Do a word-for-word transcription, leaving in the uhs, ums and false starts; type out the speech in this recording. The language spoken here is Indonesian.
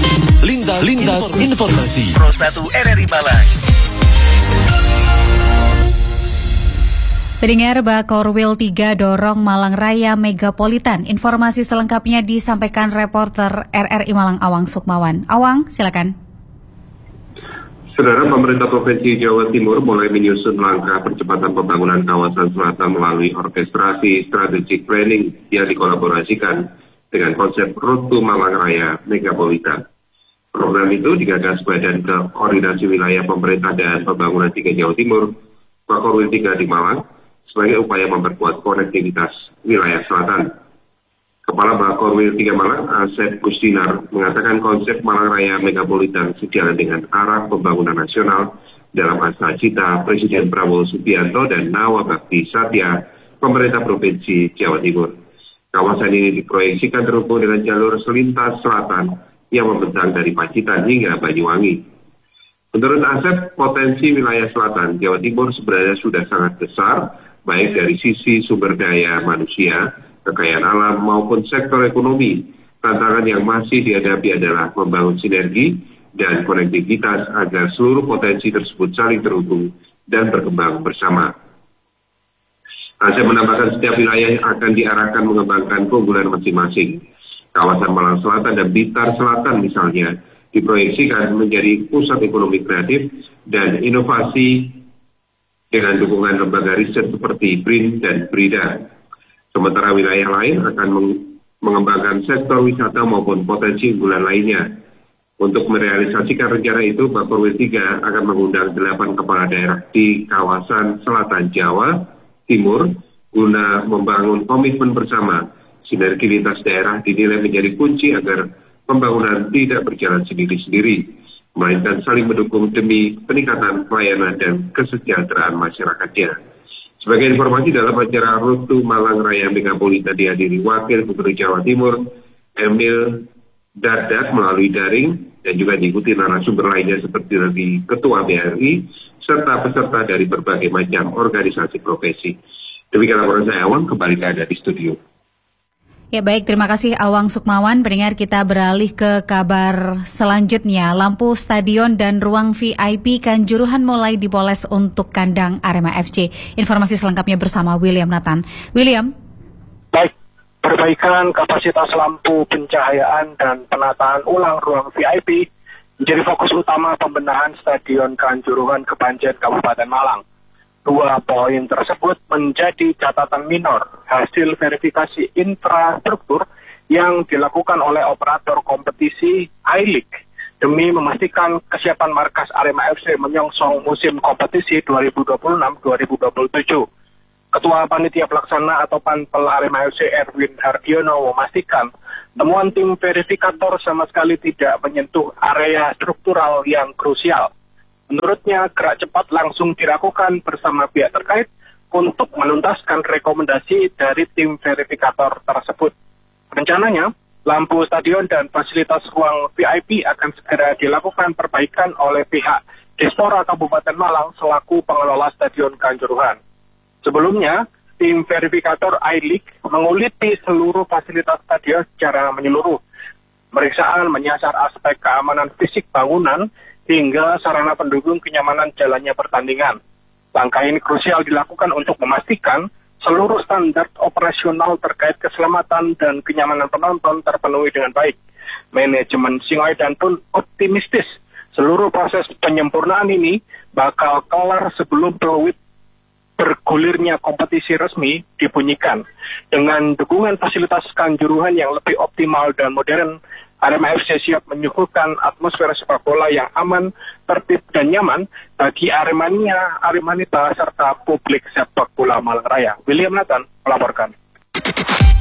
Lintas, Lintas Informasi Pro satu R R I Malang. Pendengar, Bakorwil tiga dorong Malang Raya Megapolitan. Informasi selengkapnya disampaikan reporter R R I Malang Awang Sukmawan. Awang, silakan. Saudara, pemerintah Provinsi Jawa Timur mulai menyusun langkah percepatan pembangunan kawasan selatan melalui orkestrasi strategic planning yang dikolaborasikan dengan konsep Road to Malang Raya Megapolitan. Program itu digagas Badan Koordinasi Wilayah Pemerintah dan Pembangunan tiga Jawa Timur, Bakorwil tiga di Malang, sebagai upaya memperkuat konektivitas wilayah selatan. Kepala Bakorwil tiga Malang, Asep Gustinar, mengatakan konsep Malang Raya Megapolitan sejalan dengan arah pembangunan nasional dalam asa cita Presiden Prabowo Subianto dan Nawabakti Satya, pemerintah Provinsi Jawa Timur. Kawasan ini diproyeksikan terhubung dengan jalur selintas selatan yang membentang dari Pacitan hingga Banyuwangi. Menurut Asep, potensi wilayah selatan Jawa Timur sebenarnya sudah sangat besar, baik dari sisi sumber daya manusia, kekayaan alam, maupun sektor ekonomi. Tantangan yang masih dihadapi adalah membangun sinergi dan konektivitas agar seluruh potensi tersebut saling terhubung dan berkembang bersama. Asep menambahkan setiap wilayah akan diarahkan mengembangkan keunggulan masing-masing. Kawasan Malang Selatan dan Blitar Selatan misalnya diproyeksikan menjadi pusat ekonomi kreatif dan inovasi dengan dukungan lembaga riset seperti B R I N dan BRIDA. Sementara wilayah lain akan meng- mengembangkan sektor wisata maupun potensi unggulan lainnya. Untuk merealisasikan rencana itu, Bakorwil tiga akan mengundang delapan kepala daerah di kawasan Selatan Jawa Timur guna membangun komitmen bersama. Sinergi lintas daerah dinilai menjadi kunci agar pembangunan tidak berjalan sendiri-sendiri, melainkan saling mendukung demi peningkatan pelayanan dan kesejahteraan masyarakatnya. Sebagai informasi, dalam acara Road to Malang Raya Megapolitan dihadiri Wakil Gubernur Jawa Timur Emil Dardak melalui daring dan juga diikuti narasumber lainnya seperti dari Ketua B R I serta peserta dari berbagai macam organisasi profesi. Demikian laporan saya, Awang, kembali ke Anda di studio. Ya baik, terima kasih Awang Sukmawan. Pendengar, kita beralih ke kabar selanjutnya. Lampu stadion dan ruang V I P Kanjuruhan mulai dipoles untuk kandang Arema F C. Informasi selengkapnya bersama William Nathan. William. Baik, perbaikan kapasitas lampu pencahayaan dan penataan ulang ruang V I P menjadi fokus utama pembenahan Stadion Kanjuruhan Kepanjen Kabupaten Malang. Dua poin tersebut menjadi catatan minor hasil verifikasi infrastruktur yang dilakukan oleh operator kompetisi I-League demi memastikan kesiapan markas Arema F C menyongsong musim kompetisi dua ribu dua puluh enam dua ribu dua puluh tujuh. Ketua Panitia Pelaksana atau Panpel Arema F C Erwin Hardiono memastikan temuan tim verifikator sama sekali tidak menyentuh area struktural yang krusial. Menurutnya, gerak cepat langsung dilakukan bersama pihak terkait untuk menuntaskan rekomendasi dari tim verifikator tersebut. Rencananya, lampu stadion dan fasilitas ruang V I P akan segera dilakukan perbaikan oleh pihak Dispora Kabupaten Malang selaku pengelola Stadion Kanjuruhan. Sebelumnya, tim verifikator I-League menguliti seluruh fasilitas stadion secara menyeluruh. Pemeriksaan menyasar aspek keamanan fisik bangunan hingga sarana pendukung kenyamanan jalannya pertandingan. Langkah ini krusial dilakukan untuk memastikan seluruh standar operasional terkait keselamatan dan kenyamanan penonton terpenuhi dengan baik. Manajemen Singoedan pun optimistis seluruh proses penyempurnaan ini bakal kelar sebelum peluit bergulirnya kompetisi resmi dibunyikan. Dengan dukungan fasilitas Kanjuruhan yang lebih optimal dan modern, Arema F C siap menyuguhkan atmosfer sepak bola yang aman, tertib dan nyaman bagi Aremania, Aremanita serta publik sepak bola Malang Raya. William Nathan melaporkan.